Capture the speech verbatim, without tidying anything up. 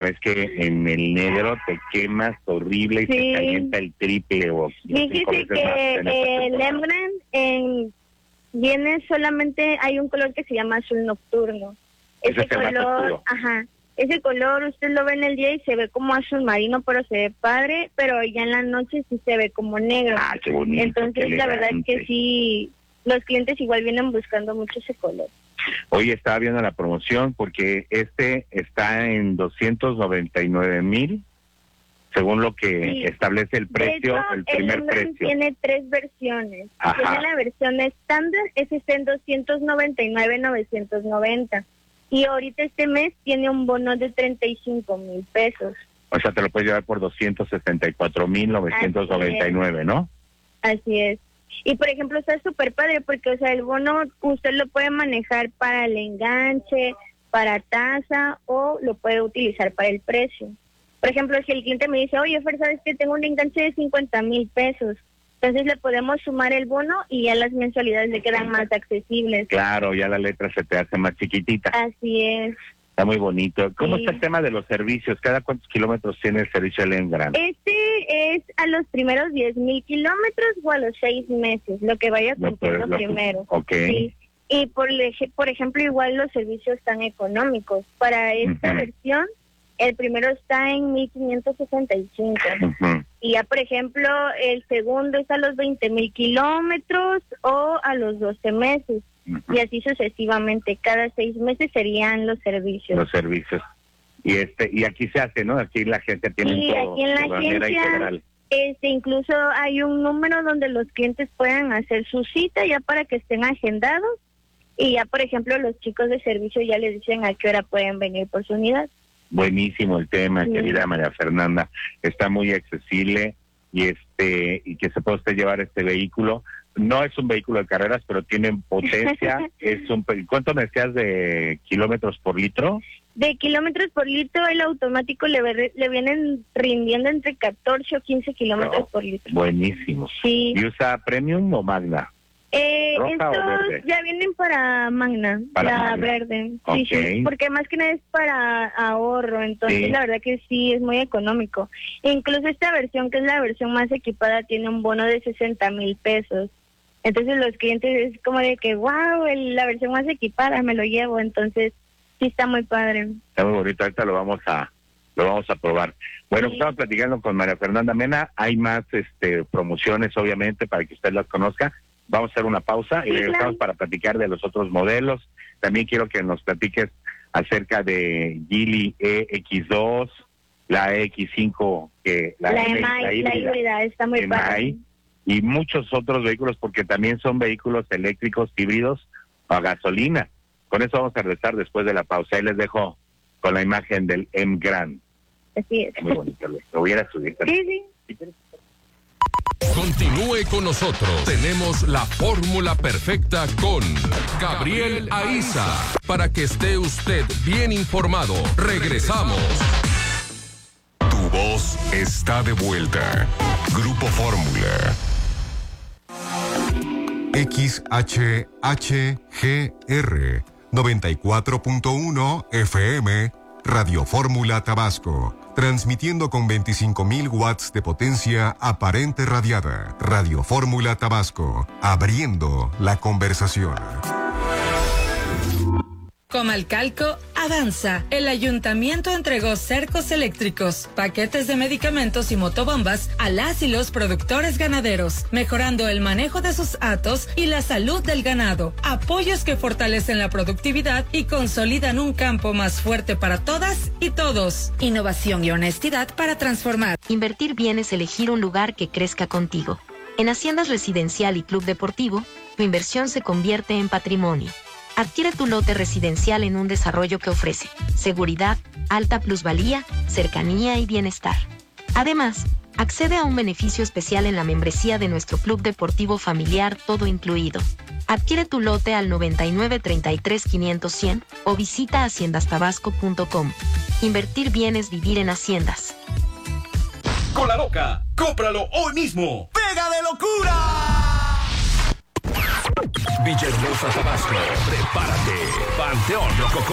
es que en el negro te quemas horrible y Sí. te calienta el triple. O, Fíjese que el Emgran en, viene solamente, hay un color que se llama azul nocturno. Ese Ese es el más color, oscuro. ajá, ese color usted lo ve en el día y se ve como azul marino, pero se ve padre, pero ya en la noche sí se ve como negro. Ah, qué bonito. Entonces qué la verdad es que elegante. sí, los clientes igual vienen buscando mucho ese color. Hoy estaba viendo la promoción porque este está en doscientos noventa y nueve mil, según lo que Sí. establece el precio, De hecho, el primer el Emgran precio. tiene tres versiones. Ajá. Tiene la versión estándar, ese está en doscientos noventa y nueve mil novecientos noventa. Y ahorita este mes tiene un bono de treinta y cinco mil pesos. O sea, te lo puedes llevar por doscientos sesenta y cuatro mil novecientos noventa y nueve, ¿no? Así es. Y por ejemplo está súper padre porque, o sea, el bono usted lo puede manejar para el enganche, para tasa o lo puede utilizar para el precio. Por ejemplo, si el cliente me dice, oye, Fer, ¿sabes qué? Tengo un enganche de cincuenta mil pesos. Entonces le podemos sumar el bono y ya las mensualidades le quedan más accesibles. Claro, ya la letra se te hace más chiquitita. Así es. Está muy bonito. ¿Cómo Sí. está el tema de los servicios? ¿Cada cuántos kilómetros tiene el servicio del Emgran? Este es a los primeros diez mil kilómetros o a los seis meses, lo que vaya Lo cumpliendo puedes- lo- primero. Ok. Sí. Y por, eje- por ejemplo, igual los servicios están económicos. Para esta Ujú. versión, el primero está en mil quinientos sesenta y cinco. Ujú. Y ya, por ejemplo, el segundo es a los veinte mil kilómetros o a los doce meses. Ujú. Y así sucesivamente. Cada seis meses serían los servicios. Los servicios. Y este y aquí se hace, ¿no? Aquí la gente tiene Sí, todo aquí en la de manera agencia, integral. Este, incluso hay un número donde los clientes puedan hacer su cita ya para que estén agendados. Y ya, por ejemplo, los chicos de servicio ya les dicen a qué hora pueden venir por su unidad. Buenísimo el tema, Sí. querida María Fernanda. Está muy accesible y este y que se puede usted llevar este vehículo. No es un vehículo de carreras, pero tiene potencia. es un pe- ¿Cuánto me decías de kilómetros por litro? De kilómetros por litro, el automático le, ve- le vienen rindiendo entre catorce o quince kilómetros No. por litro. Buenísimo. Sí. ¿Y usa Premium o Magna? Eh, ¿Roja o estos verde? ya vienen para Magna, Para la Magna. verde. Ok. Sí, sí, porque más que nada es para ahorro, entonces Sí. la verdad que sí, es muy económico. Incluso esta versión, que es la versión más equipada, tiene un bono de sesenta mil pesos. Entonces los clientes es como de que, wow, el- la versión más equipada, me lo llevo, entonces sí está muy padre. Está muy bonito, ahorita lo vamos a lo vamos a probar. Bueno, Sí. estamos platicando con María Fernanda Mena, hay más este promociones obviamente para que usted las conozca. Vamos a hacer una pausa y Sí, regresamos claro. para platicar de los otros modelos. También quiero que nos platiques acerca de Geely E X dos, la E X cinco, que La, M- EMAI, la híbrida, híbrida, está muy EMAI, padre. y muchos otros vehículos, porque también son vehículos eléctricos híbridos a gasolina. Con eso vamos a regresar después de la pausa. Ahí les dejo con la imagen del Emgran. Así es. Muy bonito, lo lo voy a ir a subir. Sí, sí. Continúe con nosotros. Tenemos la fórmula perfecta con Gabriel Aiza. Para que esté usted bien informado. Regresamos. Tu voz está de vuelta. Grupo Fórmula. X H H G R noventa y cuatro punto uno F M, Radio Fórmula Tabasco. Transmitiendo con veinticinco mil watts de potencia aparente radiada. Radio Fórmula Tabasco. Abriendo la conversación. Comalcalco avanza. El ayuntamiento entregó cercos eléctricos, paquetes de medicamentos y motobombas a las y los productores ganaderos, mejorando el manejo de sus hatos y la salud del ganado. Apoyos que fortalecen la productividad y consolidan un campo más fuerte para todas y todos. Innovación y honestidad para transformar. Invertir bien es elegir un lugar que crezca contigo. En Haciendas Residencial y Club Deportivo, tu inversión se convierte en patrimonio. Adquiere tu lote residencial en un desarrollo que ofrece seguridad, alta plusvalía, cercanía y bienestar. Además, accede a un beneficio especial en la membresía de nuestro Club Deportivo Familiar, todo incluido. Adquiere tu lote al noventa y nueve treinta y tres quinientos cien o visita haciendas tabasco punto com. Invertir bien es vivir en Haciendas. Con la loca, cómpralo hoy mismo. ¡Pega de locura! Villahermosa, Tabasco. Prepárate. Panteón Rococó.